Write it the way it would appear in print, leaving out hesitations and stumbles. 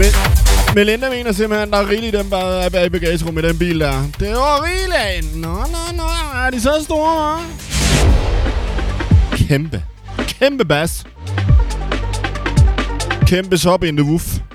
Melinda mener simpelthen, der er rigeligt dem, der er bag i bagagerummet i den bil der. Det var rigeligt. Nå. Er de så store, hva'? Kæmpe bas. Kæmpe sop in the woof.